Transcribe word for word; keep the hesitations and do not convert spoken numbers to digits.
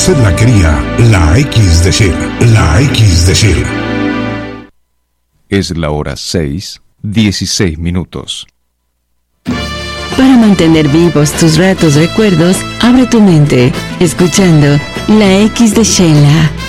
usted la quería, la X de Shell, la X de Shell. Es la hora seis, dieciséis minutos. Para mantener vivos tus ratos recuerdos, abre tu mente, escuchando la X de Sheila.